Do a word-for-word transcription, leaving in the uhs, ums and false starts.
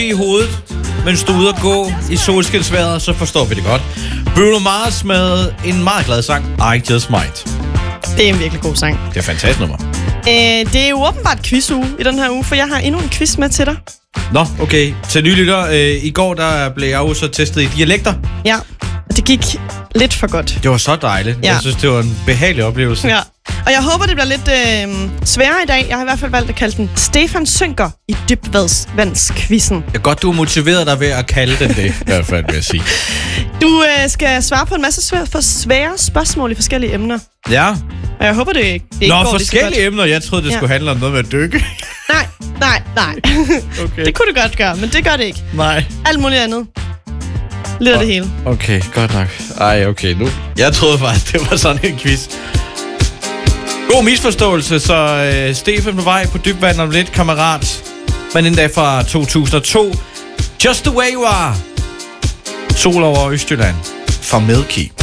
i hovedet, mens du er ude at gå i solskinsvejret, så forstår vi det godt. Bruno Mars med en meget glad sang, I Just Might. Det er en virkelig god sang. Det er et fantastisk nummer. Øh, det er jo åbenbart quizuge i den her uge, for jeg har endnu en quiz med til dig. Nå, okay. Til nye lytter, øh, i går der blev jeg jo så testet i dialekter. Ja, og det gik lidt for godt. Det var så dejligt. Ja. Jeg synes, det var en behagelig oplevelse. Ja. Og jeg håber, det bliver lidt øh, sværere i dag. Jeg har i hvert fald valgt at kalde den Stefan synker i dybvandsquizzen. Det er godt, du er motiveret dig ved at kalde den det, i hvert fald, vil jeg sige. Du øh, skal svare på en masse svære, for svære spørgsmål i forskellige emner. Ja. Og jeg håber, det, det ikke Nå, går forskellige emner. Jeg troede, det ja. skulle handle om noget med at dykke. Nej, nej, nej. Okay. Det kunne du godt gøre, men det gør det ikke. Nej. Alt muligt andet. Lidt af det hele. Okay, godt nok. Ej, okay, nu. Jeg troede faktisk, det var sådan en quiz. God misforståelse, så øh, Stefan på vej på dybvand om lidt, kammerat. Men en dag fra to tusind og to. Just the way you are. Sol over Østjylland. For Milky.